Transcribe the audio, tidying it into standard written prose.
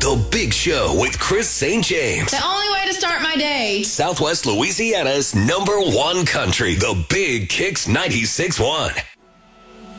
The Big Show with Chris St. James. The only way to start my day. Southwest Louisiana's #1 country. The Big Kicks 96.1.